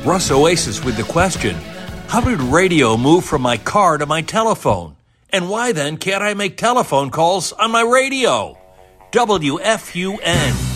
Russ Oasis with the question, how did radio move from my car to my telephone? And why then can't I make telephone calls on my radio? WFUN.